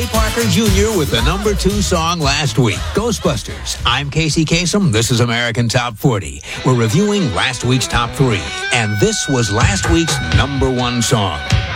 Trey Parker Jr. with the number 2 song last week, Ghostbusters. I'm Casey Kasem. This is American Top 40. We're reviewing last week's Top 3, and this was last week's number 1 song.